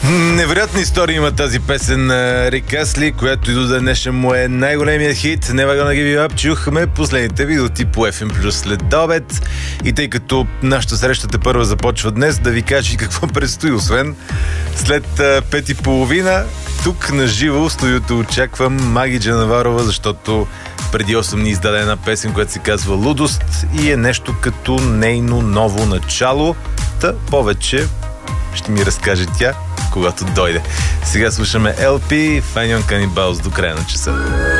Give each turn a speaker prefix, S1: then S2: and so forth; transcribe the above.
S1: Невероятна история има тази песен на Рик Асли, която и до днешен му е най-големият хит. Never Gonna Give You Up. Чухме последните минути по FM Plus след обед. И тъй като нашата среща тепърва започва днес, да ви кажа какво предстои, освен след 5:30, тук на живо в студиото очаквам Маги Джанаварова, защото преди 8 дни издаде една песен, която се казва Лудост и е нещо като нейно ново начало. Та повече ще ми разкаже тя, когато дойде. Сега слушаме LP Fine Young Cannibals до края на часа.